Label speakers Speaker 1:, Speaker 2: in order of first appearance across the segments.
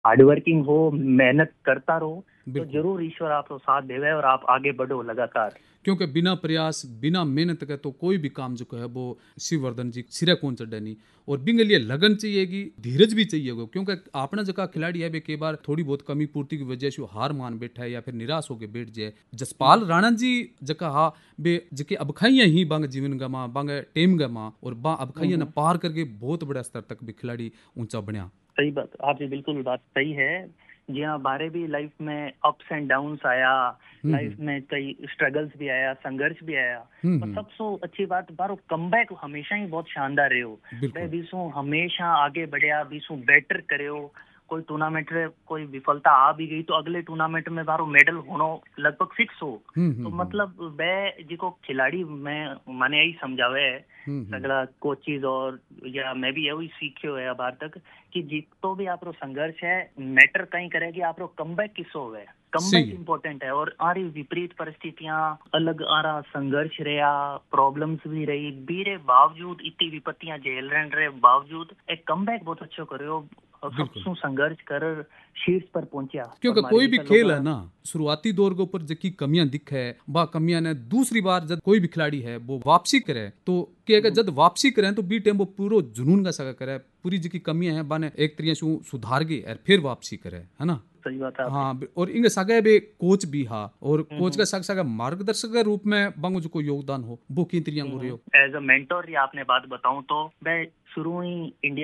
Speaker 1: Hard working हो, मेहनत करता रहो, तो
Speaker 2: बिल्कुल,
Speaker 1: जरूर ईश्वर आपको साथ देवे और आप आगे बढ़ो लगातार।
Speaker 2: क्योंकि बिना प्रयास बिना मेहनत के तो कोई भी काम जो है वो शिववर्धन जी सिरे कौन चढ़े नहीं। और बिंग लिए लगन चाहिएगी, धीरज भी चाहिए, क्योंकि अपना जगह खिलाड़ी है बे कई बार थोड़ी बहुत कमी पूर्ति की वजह से हार मान बैठा है या फिर निराश होकर बैठ जाए। जसपाल राणा जी जका हा बे जके अब खाइया ही बांग जीवन गमा बांग टेम गमा और बा अब खाइया ने पार करके बहुत बड़ा स्तर तक भी खिलाड़ी ऊंचा बनया।
Speaker 1: सही बात, आपकी बिल्कुल बात सही है। जी हाँ, हमारे भी लाइफ में अप्स एंड डाउन्स आया, लाइफ में कई स्ट्रगल्स भी आया, संघर्ष भी आया। पर सबसे अच्छी बात बारो कमबैक हमेशा ही बहुत शानदार रहे हो। मैं
Speaker 2: बिल्कुल
Speaker 1: बीसों हमेशा आगे बढ़िया, बीसों बेटर करे हो। कोई टूर्नामेंट में कोई विफलता आ भी गई तो अगले टूर्नामेंट में बारो मेडल होना लगभग फिक्स हो। तो मतलब वह जी को खिलाड़ी में मैंने यही समझावे है सगला कोचिज और या मैं भी यही सीख्यो है अब तक कि जितो भी आप संघर्ष है मैटर कहीं करेगी आप कमबैक किसो है।
Speaker 2: सही
Speaker 1: कमबैक
Speaker 2: है।
Speaker 1: इम्पोर्टेंट है और आरी विपरीत परिस्थितियां अलग आरा संघर्ष रहा, प्रॉब्लम्स भी रही, बीरे बावजूद इतनी विपत्तियां झेल रहे बावजूद एक कमबैक बहुत अच्छा करो और
Speaker 2: बिल्कुल,
Speaker 1: सबसे संघर्ष कर शीर्ष पर पहुंचा। और
Speaker 2: क्योंकि
Speaker 1: हमारे
Speaker 2: कोई भी
Speaker 1: जैसा लोग
Speaker 2: खेल है ना, शुरुआती दौर के ऊपर जबकि कमियां दिख है बा कमियां ने दूसरी बार जब कोई भी खिलाड़ी है वो वापसी करे तो क्या जब वापसी करें तो बी टाइम वो पूरा जुनून का सगा करे, पूरी जी कमियां है बाने एक तरीके से सुधार गई और फिर वापसी करे, है ना।
Speaker 1: सही बात है आपकी।
Speaker 2: हाँ, और इंगे सगे बे कोच भी हा और कोच का सग सगा मार्गदर्शक के रूप में बांगो जो को योगदान हो वो की तरिया हो रही हो।
Speaker 1: एज अ मेंटोर ये आपने बात बताऊं तो मैं शुरू ही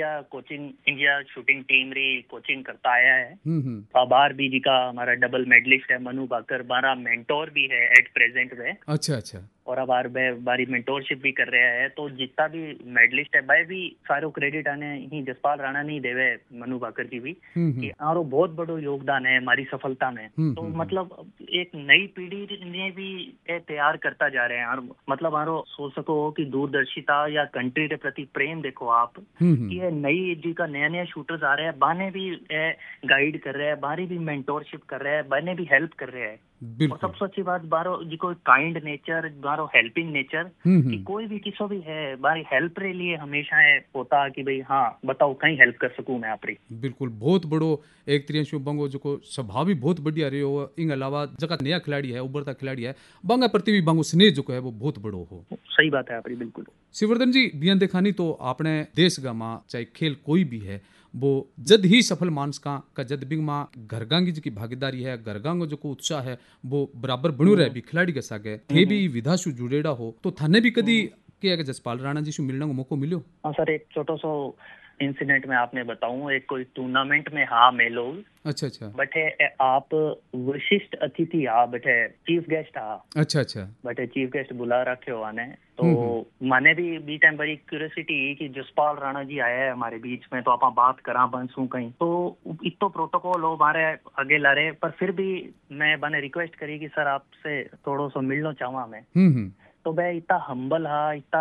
Speaker 1: इंडिया शूटिंग टीम री कोचिंग करता आया है। आभार भी जी का हमारा डबल मेडलिस्ट है मनु भाकर, हमारा मेंटोर भी है एट प्रेजेंट में।
Speaker 2: अच्छा अच्छा।
Speaker 1: और अब बारी मेंटोरशिप भी कर रहा है। तो जितना भी मेडलिस्ट है भाई भी सारो क्रेडिट आने ही जसपाल राणा नहीं देवे, मनु भाकर जी भी कि आरो बहुत बड़ो योगदान है हमारी सफलता में। तो मतलब एक नई पीढ़ी ने भी तैयार करता जा रहे हैं। और मतलब आरो सोच सको कि दूरदर्शिता या कंट्री के प्रति प्रेम देखो आप कि ये नई जी का नया नया शूटर्स आ रहे हैं, बाने भी गाइड कर रहे हैं, बारी भी मेंटोरशिप कर रहे हैं, बाने भी हेल्प कर रहे हैं। और
Speaker 2: बिल्कुल।
Speaker 1: सबसे अच्छी बात बारो जी को काइंड नेचर, बारो हेल्पिंग नेचर कि कोई भी किसो भी है बारी हेल्प रे लिए हमेशा है होता कि भाई हाँ बताओ कहीं हेल्प कर सकूं मैं आपरी।
Speaker 2: बिल्कुल बहुत बड़ो एक तरीके से बंगो जो को स्वभाव भी बहुत बढ़िया रहे हो। इन अलावा जगह नया खिलाड़ी है उभरता खिलाड़ी है बंगा प्रति भी बंगो स्नेह जो है वो बहुत बड़ो हो।
Speaker 1: सही बात है आपरी बिल्कुल।
Speaker 2: शिववर्धन जी बियन देखानी तो आपने देश गमा चाहे खेल कोई भी है वो जद ही सफल मानस का जद बिंग माँ घरगांगी जी की भागीदारी है, घरगांगो जो को उत्साह है वो बराबर बणु रहे भी खिलाड़ी के सागे थे भी विधा सु जुड़ेड़ा हो तो थाने भी कदी के जसपाल राणा जी से मिलने को मौको मिलो।
Speaker 1: हाँ सर, एक छोटा सा इंसिडेंट में आपने बताऊं। एक कोई टूर्नामेंट में हाँ मैं लोग
Speaker 2: अच्छा अच्छा।
Speaker 1: बटे आप विशिष्ट अतिथि हाँ बटे चीफ गेस्ट हाँ
Speaker 2: अच्छा अच्छा।
Speaker 1: बटे चीफ गेस्ट बुला रखे हो आने। तो मैंने भी बी टाइम बड़ी क्यूरियोसिटी कि जसपाल राणा जी आया है हमारे बीच में तो आप बात करा बनसू कहीं तो इतो प्रोटोकॉल हो हमारे आगे ला रहे। पर फिर भी मैं बने रिक्वेस्ट करी कि सर आपसे थोड़ा सा मिलना चाहूँ मैं। तो वह इतना हम्बल हा, इतना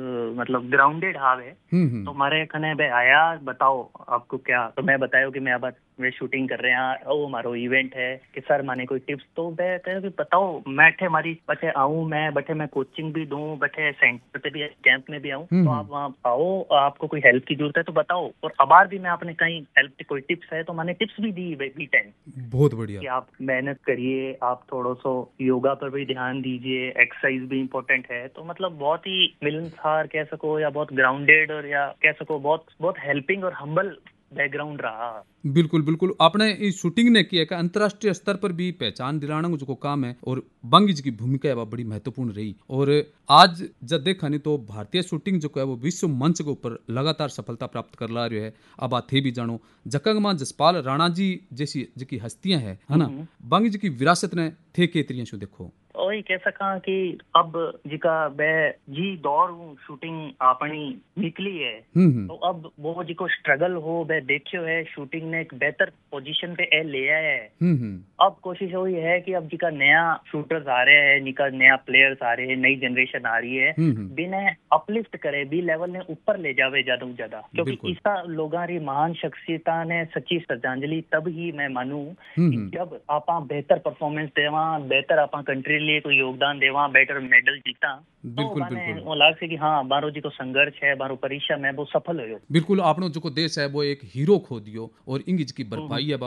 Speaker 1: मतलब ग्राउंडेड हा वे। तो हमारे खने बे आया बताओ आपको क्या। तो मैं बताया कि मैं अब वे शूटिंग कर रहे हैं, वो हमारा इवेंट है कि सर माने कोई टिप्स। तो मैं कह कि बताओ मैं हमारी बटे आऊँ, मैं कोचिंग भी दूं, बटे सेंटर पे भी कैंप में भी आऊँ। तो आप वहाँ आओ, आपको कोई हेल्प की जरूरत है तो बताओ। और अबार भी मैं आपने कहीं हेल्प की कोई टिप्स है तो मैंने टिप्स भी दी बी टाइम।
Speaker 2: बहुत बढ़िया।
Speaker 1: कि आप मेहनत करिए, आप थोड़ा सा योगा पर भी ध्यान दीजिए, एक्सरसाइज भी इम्पोर्टेंट है। तो मतलब बहुत ही मिलनसार कह सको या बहुत ग्राउंडेड और या कह सको बहुत बहुत हेल्पिंग और हम्बल बैकग्राउंड रहा।
Speaker 2: बिल्कुल बिल्कुल। आपने इस शूटिंग ने किया कि अंतर्राष्ट्रीय स्तर पर भी पहचान दिलाना जो काम है और बंगी जी की भूमिका है वह बड़ी महत्वपूर्ण रही। और आज जब देखा नहीं तो भारतीय शूटिंग जो है वो विश्व मंच के ऊपर लगातार सफलता प्राप्त कर ला रही है। अब आप थे भी जानो जकंग मां जसपाल राणा जी जैसी जी हस्तियां है ना, बंगी जी की विरासत ने थे के तरिया से देखो।
Speaker 1: वही कह सका कि अब जिका बै जी दौर शूटिंग अपनी निकली है तो अब वो जिको स्ट्रगल हो बै देखियो है शूटिंग ने एक बेहतर पोजीशन पे ए ले आया है। अब कोशिश वही है कि अब जिका नया शूटर्स आ रहे हैं, जिका नया प्लेयर्स आ रहे हैं, नई जनरेशन आ रही है, बिना अपलिफ्ट करे भी लेवल ने ऊपर ले जावे ज्यादा से ज्यादा। क्योंकि इसका लोगों री महान शख्सियता ने सच्ची श्रद्धांजलि तब ही मैं मानू कि जब आप बेहतर परफॉर्मेंस देवा, बेहतर आप कंट्री लिए कोई योगदान देवा, बेटर मेडल जीता।
Speaker 2: बिल्कुल
Speaker 1: तो
Speaker 2: बिल्कुल।
Speaker 1: वो लाग से कि हाँ बारो जी को संघर्ष है, बारो परिश्रम है वो सफल हो।
Speaker 2: बिल्कुल आपने जो देश है वो एक हीरो खो दियो और इंग्लिश की भरपाई है